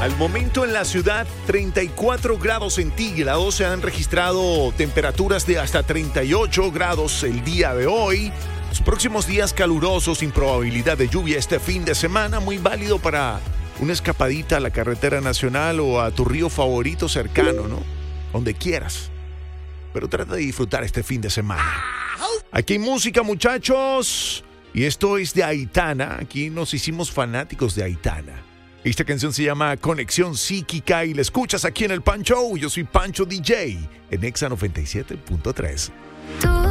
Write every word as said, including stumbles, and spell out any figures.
Al momento en la ciudad, treinta y cuatro grados centígrados. Se han registrado temperaturas de hasta treinta y ocho grados el día de hoy. Los próximos días calurosos, sin probabilidad de lluvia este fin de semana, muy válido para una escapadita a la carretera nacional o a tu río favorito cercano, ¿no? Donde quieras. Pero trata de disfrutar este fin de semana. Aquí hay música, muchachos. Y esto es de Aitana. Aquí nos hicimos fanáticos de Aitana. Esta canción se llama Conexión Psíquica y la escuchas aquí en el Pan Show. Yo soy Pancho D J en Exa noventa y siete punto tres.